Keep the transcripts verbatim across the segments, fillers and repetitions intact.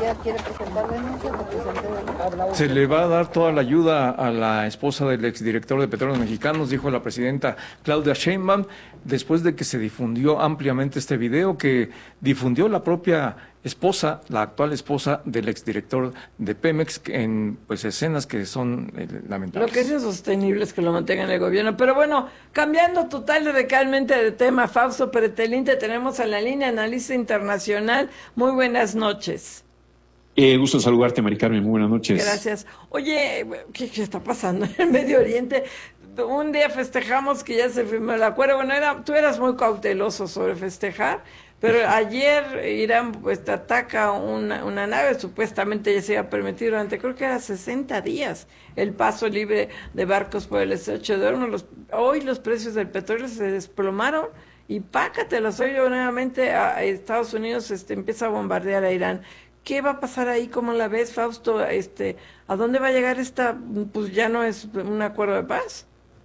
ella quiere presentar denuncia, pues presente denuncia. Se le va a dar toda la ayuda a la esposa del exdirector de Petróleos Mexicanos, dijo la presidenta Claudia Sheinbaum, después de que se difundió ampliamente este video que difundió la propia esposa, la actual esposa del exdirector de Pemex, en pues escenas que son eh, lamentables. Lo que es insostenible es que lo mantengan en el gobierno. Pero bueno, cambiando total y radicalmente de tema, Fausto Pretelín, te tenemos en la línea, analista internacional. Muy buenas noches. Eh, gusto saludarte, Mari Carmen, muy buenas noches. Gracias. Oye, ¿qué, qué está pasando en el Medio Oriente? Un día festejamos que ya se firmó el acuerdo. Bueno, era, tú eras muy cauteloso sobre festejar, pero ayer Irán pues ataca una, una nave, supuestamente ya se iba a permitir durante, creo que era sesenta días, el paso libre de barcos por el estrecho de Hormuz. Los, hoy los precios del petróleo se desplomaron y pácatelos, hoy nuevamente a Estados Unidos este, empieza a bombardear a Irán. ¿Qué va a pasar ahí? ¿Cómo la ves, Fausto? Este, ¿a dónde va a llegar esta? Pues ya no es un acuerdo de paz.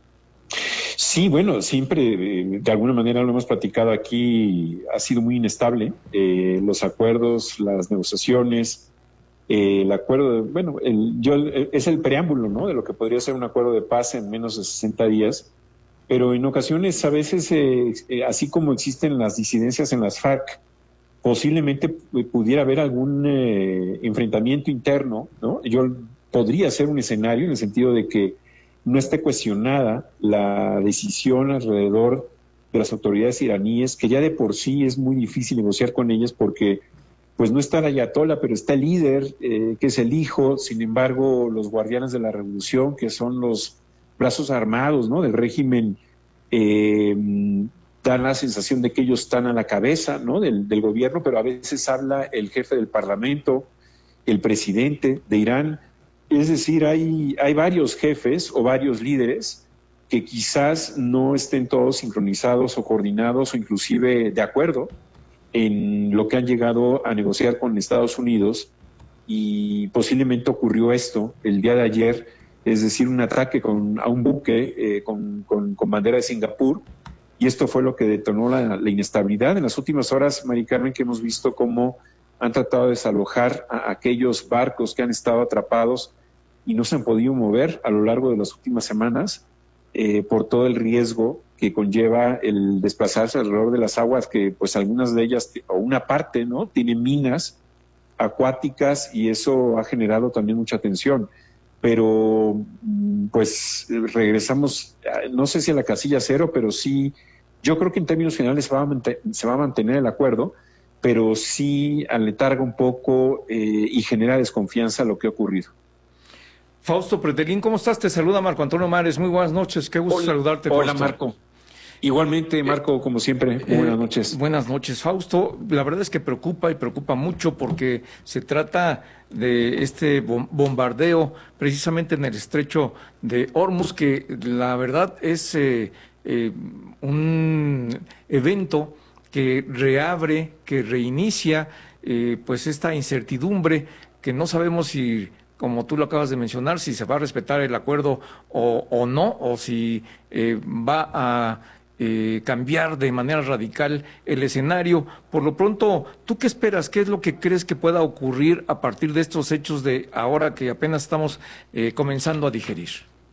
Sí, bueno, siempre, de alguna manera lo hemos platicado aquí, ha sido muy inestable. Eh, los acuerdos, las negociaciones, eh, el acuerdo, de, bueno, el, yo, el, es el preámbulo, ¿no?, de lo que podría ser un acuerdo de paz en menos de sesenta días, pero en ocasiones, a veces, eh, eh, así como existen las disidencias en las FARC, posiblemente pudiera haber algún eh, enfrentamiento interno, ¿no? Yo podría ser un escenario en el sentido de que no esté cuestionada la decisión alrededor de las autoridades iraníes, que ya de por sí es muy difícil negociar con ellas porque pues no está el ayatolá, pero está el líder, eh, que es el hijo. Sin embargo, los guardianes de la revolución, que son los brazos armados, ¿no?, del régimen, eh, dan la sensación de que ellos están a la cabeza, ¿no?, del, del gobierno, pero a veces habla el jefe del parlamento, el presidente de Irán. Es decir, hay, hay varios jefes o varios líderes que quizás no estén todos sincronizados o coordinados o inclusive de acuerdo en lo que han llegado a negociar con Estados Unidos, y posiblemente ocurrió esto el día de ayer, es decir, un ataque con, a un buque eh, con, con, con bandera de Singapur, y esto fue lo que detonó la, la inestabilidad. En las últimas horas, Mari Carmen, que hemos visto cómo han tratado de desalojar a aquellos barcos que han estado atrapados y no se han podido mover a lo largo de las últimas semanas eh, por todo el riesgo que conlleva el desplazarse alrededor de las aguas, que pues algunas de ellas, o una parte, ¿no?, tiene minas acuáticas, y eso ha generado también mucha tensión. Pero pues regresamos, no sé si a la casilla cero, pero sí, yo creo que en términos finales se va a, mantener, se va a mantener el acuerdo, pero sí aletarga un poco eh, y genera desconfianza lo que ha ocurrido. Fausto Pretelín, ¿cómo estás? Te saluda Marco Antonio Mares. Muy buenas noches, qué gusto hola, saludarte, Fausto. Hola, Marco. Igualmente, Marco, como siempre, muy buenas noches. Eh, buenas noches, Fausto. La verdad es que preocupa y preocupa mucho porque se trata de este bombardeo precisamente en el estrecho de Hormuz, que la verdad es eh, eh, un evento que reabre, que reinicia eh, pues esta incertidumbre que no sabemos si, como tú lo acabas de mencionar, si se va a respetar el acuerdo o, o no, o si eh, va a eh, cambiar de manera radical el escenario. Por lo pronto, ¿tú qué esperas? ¿Qué es lo que crees que pueda ocurrir a partir de estos hechos de ahora que apenas estamos eh, comenzando a digerir?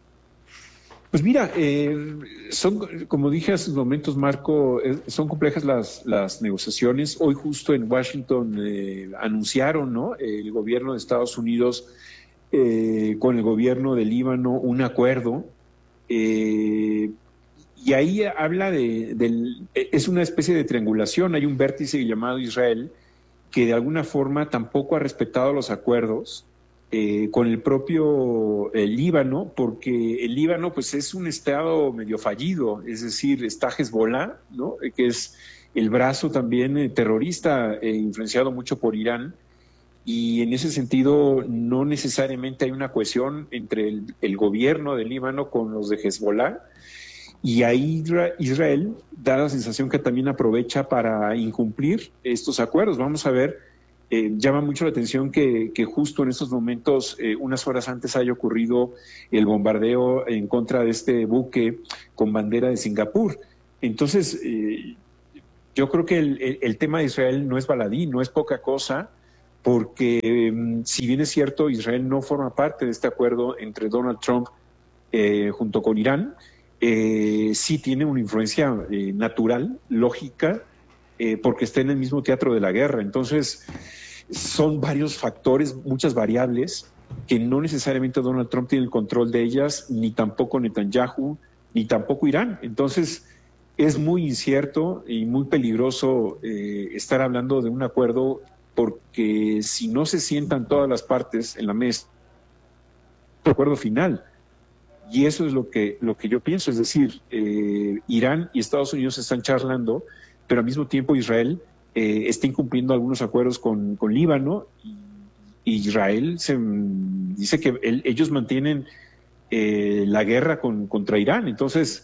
Pues mira, eh, son, como dije hace unos momentos, Marco, eh, son complejas las, las negociaciones. Hoy justo en Washington eh, anunciaron, ¿no?, el gobierno de Estados Unidos eh, con el gobierno de Líbano un acuerdo, eh, y ahí habla de, del, es una especie de triangulación. Hay un vértice llamado Israel que de alguna forma tampoco ha respetado los acuerdos Eh, con el propio el Líbano, porque el Líbano pues es un estado medio fallido, es decir, está Hezbollah, ¿no?, que es el brazo también eh, terrorista, eh, influenciado mucho por Irán, y en ese sentido no necesariamente hay una cohesión entre el, el gobierno del Líbano con los de Hezbollah, y ahí Israel da la sensación que también aprovecha para incumplir estos acuerdos. Vamos a ver. Eh, llama mucho la atención que, que justo en estos momentos, eh, unas horas antes, haya ocurrido el bombardeo en contra de este buque con bandera de Singapur. Entonces, eh, yo creo que el, el, el tema de Israel no es baladí, no es poca cosa, porque eh, si bien es cierto, Israel no forma parte de este acuerdo entre Donald Trump eh, junto con Irán, eh, sí tiene una influencia eh, natural, lógica, eh, porque está en el mismo teatro de la guerra. Entonces, son varios factores, muchas variables, que no necesariamente Donald Trump tiene el control de ellas, ni tampoco Netanyahu, ni tampoco Irán. Entonces, es muy incierto y muy peligroso eh, estar hablando de un acuerdo, porque si no se sientan todas las partes en la mesa, un acuerdo final. Y eso es lo que, lo que yo pienso, es decir, eh, Irán y Estados Unidos están charlando, pero al mismo tiempo Israel eh, está incumpliendo algunos acuerdos con, con Líbano, y, y Israel se, dice que el, ellos mantienen eh, la guerra con, contra Irán. Entonces,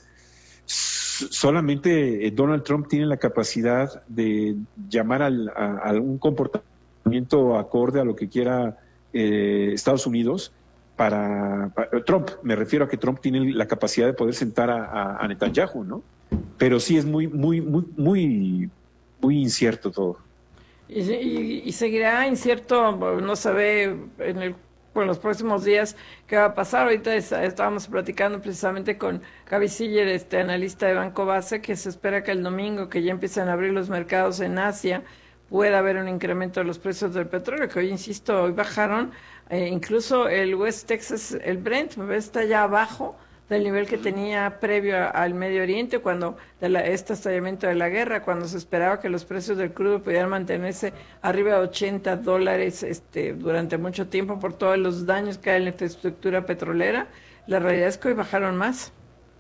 solamente Donald Trump tiene la capacidad de llamar al, a, a un comportamiento acorde a lo que quiera eh, Estados Unidos. Para, para Trump, me refiero a que Trump tiene la capacidad de poder sentar a, a, a Netanyahu, ¿no? Pero sí es muy, muy, muy, muy, muy incierto todo. Y, y, y seguirá incierto, no se ve en el en los próximos días qué va a pasar. Ahorita es, estábamos platicando precisamente con Gaby Siller, este analista de Banco Base, que se espera que el domingo, que ya empiezan a abrir los mercados en Asia, pueda haber un incremento de los precios del petróleo, que hoy, insisto, hoy bajaron, eh, incluso el West Texas, el Brent, está ya abajo del nivel que tenía previo a, al Medio Oriente, cuando de la, este estallamiento de la guerra, cuando se esperaba que los precios del crudo pudieran mantenerse arriba de ochenta dólares este, durante mucho tiempo por todos los daños que hay en la infraestructura petrolera. La realidad es que hoy bajaron más.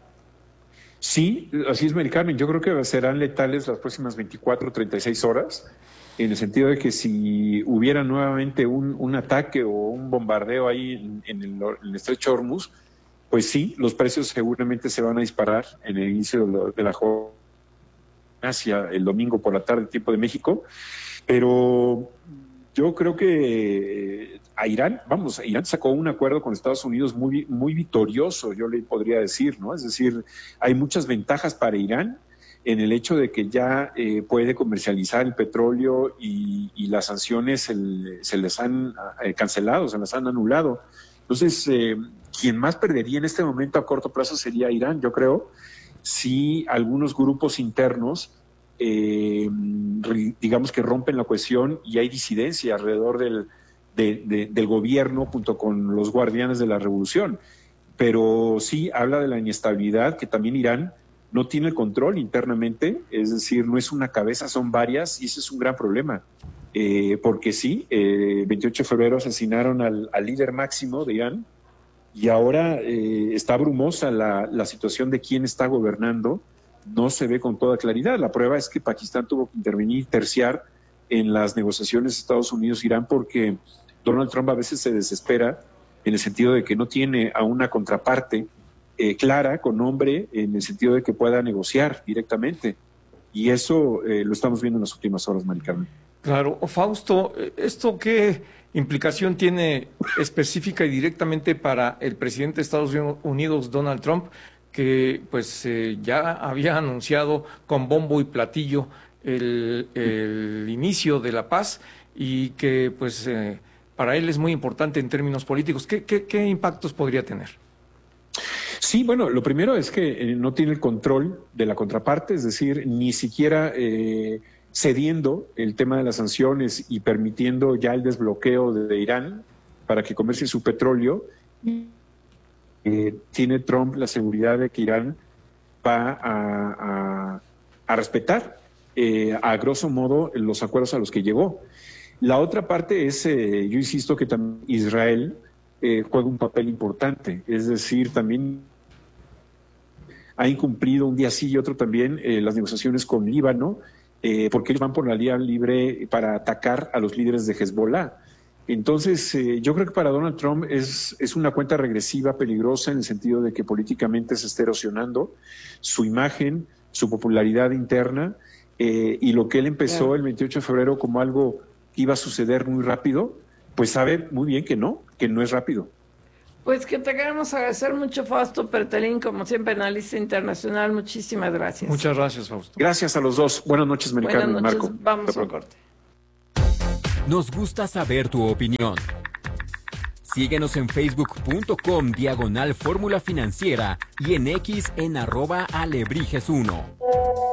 Sí, así es, Mari Carmen. Yo creo que serán letales las próximas veinticuatro, treinta y seis horas, en el sentido de que si hubiera nuevamente un, un ataque o un bombardeo ahí en, en, el, en el estrecho Hormuz, pues sí, los precios seguramente se van a disparar en el inicio de la, de la jornada hacia el domingo por la tarde, tiempo de México, pero yo creo que a Irán, vamos, Irán sacó un acuerdo con Estados Unidos muy, muy victorioso, yo le podría decir, ¿no? Es decir, hay muchas ventajas para Irán en el hecho de que ya eh, puede comercializar el petróleo y, y las sanciones el, se les han eh, cancelado, se las han anulado. Entonces, eh, quien más perdería en este momento a corto plazo sería Irán, yo creo, si algunos grupos internos, eh, digamos que rompen la cohesión y hay disidencia alrededor del, de, de, del gobierno junto con los guardianes de la revolución. Pero sí habla de la inestabilidad, que también Irán no tiene el control internamente, es decir, no es una cabeza, son varias, y ese es un gran problema. Eh, porque sí, el eh, veintiocho de febrero asesinaron al, al líder máximo de Irán, y ahora eh, está brumosa la, la situación de quién está gobernando, no se ve con toda claridad. La prueba es que Pakistán tuvo que intervenir, terciar en las negociaciones Estados Unidos-Irán, porque Donald Trump a veces se desespera en el sentido de que no tiene a una contraparte eh, clara, con nombre, en el sentido de que pueda negociar directamente. Y eso eh, lo estamos viendo en las últimas horas, Mari Carmen. Claro. Fausto, ¿esto qué implicación tiene específica y directamente para el presidente de Estados Unidos, Donald Trump, que pues eh, ya había anunciado con bombo y platillo el, el inicio de la paz y que pues eh, para él es muy importante en términos políticos? ¿Qué, qué, qué impactos podría tener? Sí, bueno, lo primero es que eh, no tiene el control de la contraparte, es decir, ni siquiera eh, cediendo el tema de las sanciones y permitiendo ya el desbloqueo de, de Irán para que comercie su petróleo. Eh, tiene Trump la seguridad de que Irán va a, a, a respetar eh, a grosso modo los acuerdos a los que llegó. La otra parte es, eh, yo insisto que también Israel eh, juega un papel importante, es decir, también ha incumplido un día sí y otro también eh, las negociaciones con Líbano, eh, porque ellos van por la vía libre para atacar a los líderes de Hezbollah. Entonces, eh, yo creo que para Donald Trump es, es una cuenta regresiva peligrosa en el sentido de que políticamente se está erosionando su imagen, su popularidad interna, eh, y lo que él empezó claro. el veintiocho de febrero como algo que iba a suceder muy rápido, pues sabe muy bien que no, que no es rápido. Pues que te queremos agradecer mucho, Fausto Pertelín, como siempre, analista internacional. Muchísimas gracias. Muchas gracias, Fausto. Gracias a los dos. Buenas noches, Mari Carmen, Marco. Vamos a corte. Nos gusta saber tu opinión. Síguenos en facebook.com diagonal Fórmula Financiera y en X en arroba alebrijes uno.